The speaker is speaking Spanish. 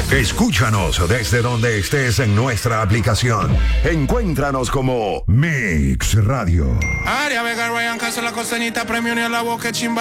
Escúchanos desde donde estés en nuestra aplicación. Encuéntranos como Mix Radio. Aria Vega, Ryan Castro, la costeñita, premio ni a la boca, chimba.